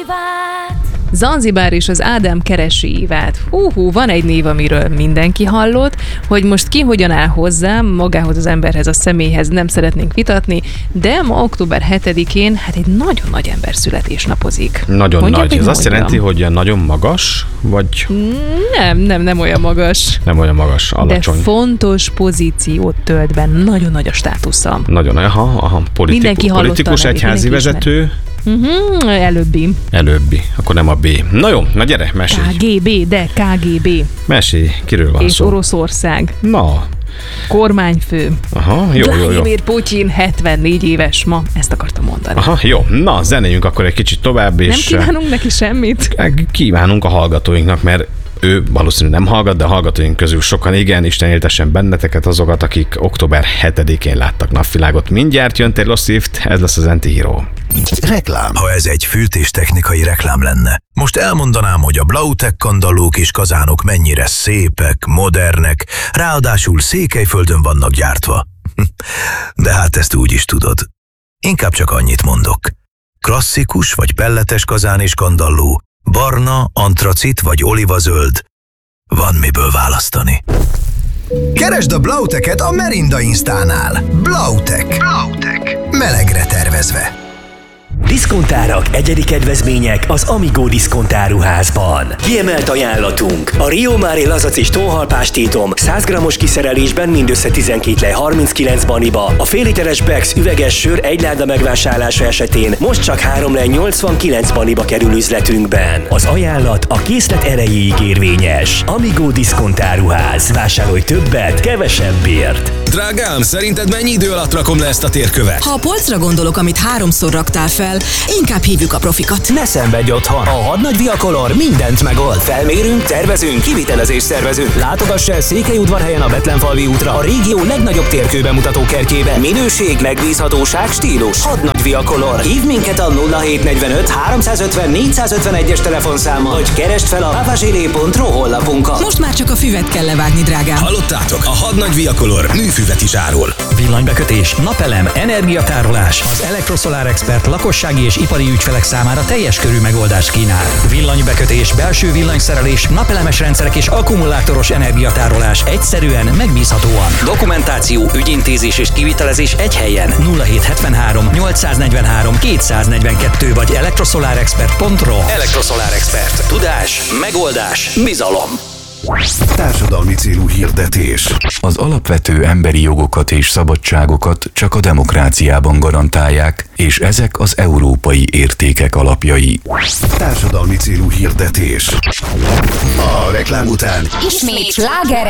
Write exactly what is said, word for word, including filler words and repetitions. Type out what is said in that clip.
Zanzibár és az Ádám keresi Ivát. Hú, hú, van egy név, amiről mindenki hallott, hogy most ki hogyan áll hozzá, magához az emberhez, a személyhez nem szeretnénk vitatni, de ma október hetedikén hát egy nagyon nagy ember születésnapozik. Nagyon Mondják, nagy. Ez azt mondjam. jelenti, hogy nagyon magas, vagy... Nem, nem, nem olyan magas. Nem olyan magas, alacsony. De fontos pozíciót tölt be, nagyon nagy a státusza. Nagyon, aha, aha. Politikus, Mindenki hallotta politikus a nevét, egyházi mindenki vezető. Uh-huh, előbbi. Előbbi, akkor nem a B. Na jó, na gyere, mesélj. ká gé bé, de ká gé bé. Mesélj, kiről van És szó? Oroszország. Na. Kormányfő. Aha, jó, jó, jó. Vladimir Putyin hetvennégy éves ma, ezt akartam mondani. Aha, jó. Na, zenéljünk akkor egy kicsit tovább, és... Nem kívánunk neki semmit? Kívánunk a hallgatóinknak, mert ő valószínűleg nem hallgat, de a hallgatóink közül sokan igen, Isten éltessen benneteket, azokat, akik október hetedikén láttak napvilágot. Mindjárt jön Taylor Swift, ez lesz az Anti-Hero. Reklám. Ha ez egy fűtéstechnikai reklám lenne, most elmondanám, hogy a Blautek kandallók és kazánok mennyire szépek, modernek, ráadásul Székelyföldön vannak gyártva. De hát ezt úgy is tudod. Inkább csak annyit mondok. Klasszikus vagy pelletes kazán és kandalló, barna, antracit vagy olivazöld. Van miből választani. Keresd a Blauteket a Merinda Instánál. Blautek. Blautek. Melegre tervezve. Diszkontárak, egyedi kedvezmények az Amigo diszkontáruházban. Kiemelt ajánlatunk. A Rio Mare lazacis tonhalpástétom száz grammos kiszerelésben mindössze tizenkét lej harminckilenc baniba. A fél literes Bex üveges sör egy láda megvásárlása esetén most csak három lej nyolcvankilenc baniba kerül üzletünkben. Az ajánlat a készlet erejéig érvényes. Amigo diszkontáruház. Vásárolj többet, kevesebbért. Drágám, szerinted mennyi idő alatt rakom le ezt a térkövet? Ha a polcra gondolok, amit háromszor raktál fel, inkább hívjuk a profikat. Ne szenvedj otthon! A Hadnagy Viacolor mindent megold. Felmérünk, tervezünk, kivitelezést szervezünk. Látogass el Székelyudvarhelyen a Betlenfalvi útra, a régió legnagyobb térkőbemutató kertjébe. Minőség, megbízhatóság, stílus. Hadnagy Viacolor. Hívd minket a nulla hét negyvenöt háromszázötven négyszázötvenegy-es telefonszámmal, vagy keresd fel a pavazsilé pont ro honlapunkat. Most már csak a füvet kell levágni, drágám. Hallottátok? A Hadnagy Viacolor műfüvet is árul. Villanybekötés, napelem, energiatárolás. Az Elektrosolar Expert lakossági és ipari ügyfelek számára teljes körű megoldást kínál. Villanybekötés, belső villanyszerelés, napelemes rendszerek és akkumulátoros energiatárolás egyszerűen, megbízhatóan. Dokumentáció, ügyintézés és kivitelezés egy helyen. nulla hét hetvenhárom nyolcszáznegyvenhárom kétszáznegyvenkettő vagy elektrosolarexpert pont ro. Elektrosolar Expert. Tudás, megoldás, bizalom. Társadalmi célú hirdetés. Az alapvető emberi jogokat és szabadságokat csak a demokráciában garantálják, és ezek az európai értékek alapjai. Társadalmi célú hirdetés. A reklám után ismét slágerek